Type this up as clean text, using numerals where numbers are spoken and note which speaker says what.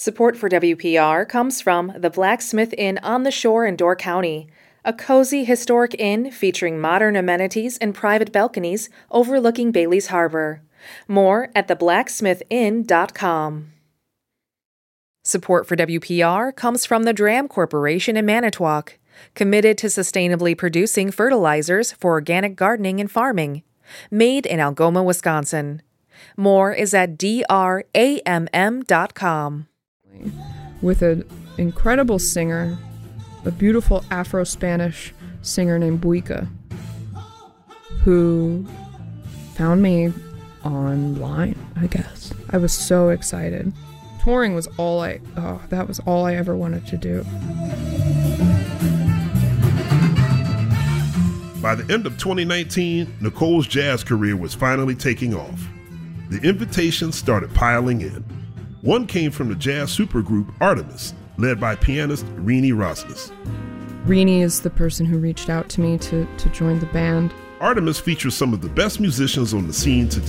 Speaker 1: Support for WPR comes from the Blacksmith Inn on the Shore in Door County, a cozy historic inn featuring modern amenities and private balconies overlooking Bailey's Harbor. More at theblacksmithinn.com. Support for WPR comes from the Dram Corporation in Manitowoc, committed to sustainably producing fertilizers for organic gardening and farming, made in Algoma, Wisconsin. More is at dramm.com.
Speaker 2: With an incredible singer, a beautiful Afro-Spanish singer named Buika, who found me online, I guess. I was so excited. Touring was that was all I ever wanted to do.
Speaker 3: By the end of 2019, Nicole's jazz career was finally taking off. The invitations started piling in. One came from the jazz supergroup Artemis, led by pianist Rini Rosnes.
Speaker 2: Rini is the person who reached out to me to join the band.
Speaker 3: Artemis features some of the best musicians on the scene today.